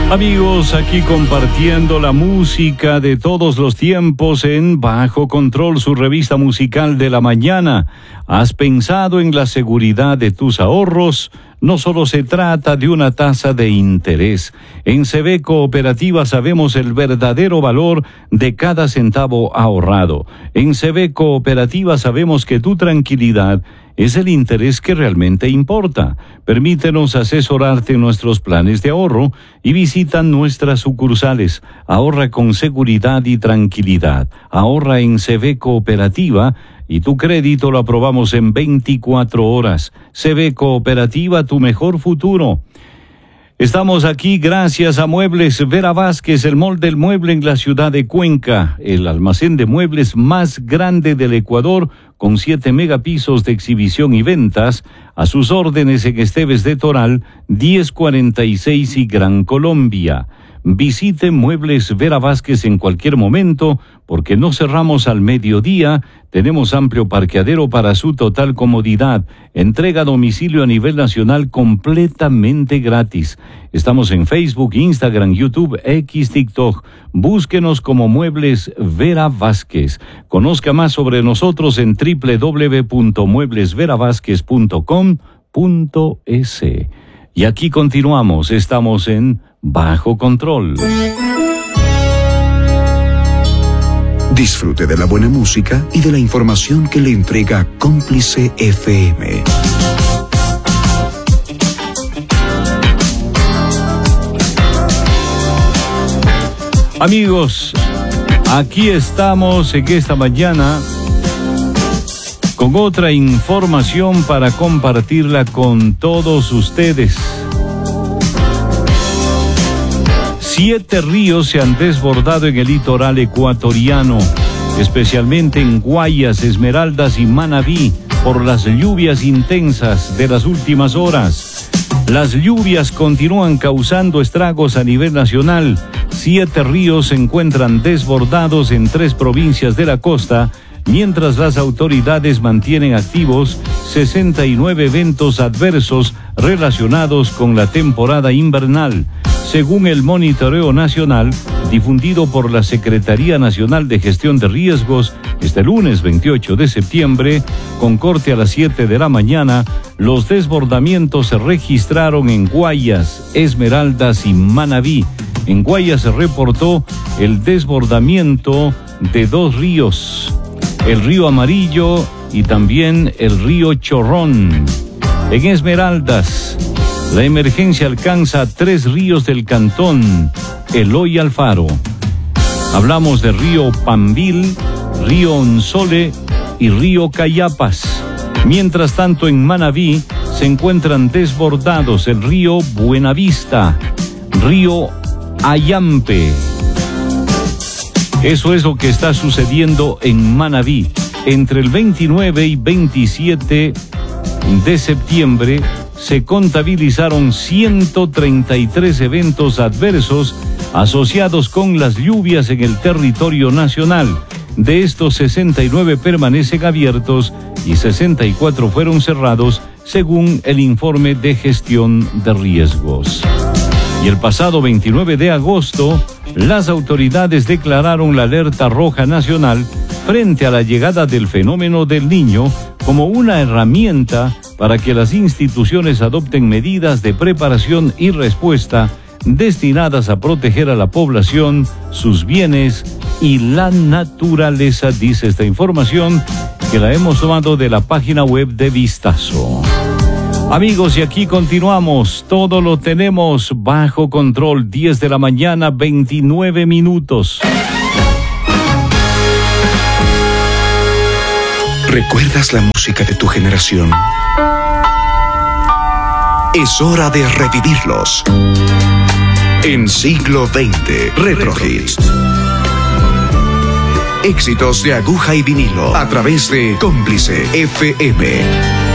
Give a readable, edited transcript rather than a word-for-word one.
Amigos, aquí compartiendo la música de todos los tiempos en Bajo Control, su revista musical de la mañana. ¿Has pensado en la seguridad de tus ahorros? No solo se trata de una tasa de interés. En CB Cooperativa sabemos el verdadero valor de cada centavo ahorrado. En CB Cooperativa sabemos que tu tranquilidad es el interés que realmente importa. Permítenos asesorarte en nuestros planes de ahorro y visita nuestras sucursales. Ahorra con seguridad y tranquilidad. Ahorra en CB Cooperativa y tu crédito lo aprobamos en 24 horas. CB Cooperativa, tu mejor futuro. Estamos aquí gracias a Muebles Vera Vázquez, el mall del mueble en la ciudad de Cuenca, el almacén de muebles más grande del Ecuador, con 7 megapisos de exhibición y ventas, a sus órdenes en Esteves de Toral, 1046 y Gran Colombia. Visite Muebles Vera Vázquez en cualquier momento, porque no cerramos al mediodía, tenemos amplio parqueadero para su total comodidad, entrega a domicilio a nivel nacional completamente gratis. Estamos en Facebook, Instagram, YouTube, X, TikTok. Búsquenos como Muebles Vera Vázquez. Conozca más sobre nosotros en www.mueblesveravázquez.com.es. Y aquí continuamos, estamos en Bajo Control. Disfrute de la buena música y de la información que le entrega Cómplice FM. Amigos, aquí estamos en esta mañana con otra información para compartirla con todos ustedes. 7 ríos se han desbordado en el litoral ecuatoriano, especialmente en Guayas, Esmeraldas y Manabí, por las lluvias intensas de las últimas horas. Las lluvias continúan causando estragos a nivel nacional. 7 ríos se encuentran desbordados en 3 provincias de la costa, mientras las autoridades mantienen activos 69 eventos adversos relacionados con la temporada invernal. Según el monitoreo nacional difundido por la Secretaría Nacional de Gestión de Riesgos, este lunes 28 de septiembre, con corte a las 7 de la mañana, los desbordamientos se registraron en Guayas, Esmeraldas y Manabí. En Guayas se reportó el desbordamiento de 2 ríos, el río Amarillo y también el río Chorrón. En Esmeraldas, la emergencia alcanza a 3 ríos del cantón, Eloy y Alfaro. Hablamos de río Pambil, río Onsole y río Cayapas. Mientras tanto, en Manabí se encuentran desbordados el río Buenavista, río Ayampe. Eso es lo que está sucediendo en Manabí. Entre el 29 y 27 de septiembre se contabilizaron 133 eventos adversos asociados con las lluvias en el territorio nacional. De estos, 69 permanecen abiertos y 64 fueron cerrados, según el informe de gestión de riesgos. Y el pasado 29 de agosto, las autoridades declararon la alerta roja nacional frente a la llegada del fenómeno del Niño como una herramienta para que las instituciones adopten medidas de preparación y respuesta destinadas a proteger a la población, sus bienes y la naturaleza, dice esta información que la hemos tomado de la página web de Vistazo. Amigos, y aquí continuamos, todo lo tenemos bajo control, 10 de la mañana, 29 minutos. ¿Recuerdas la música de tu generación? Es hora de revivirlos. En siglo XX, Retro Hits. Éxitos de aguja y vinilo a través de Cómplice FM.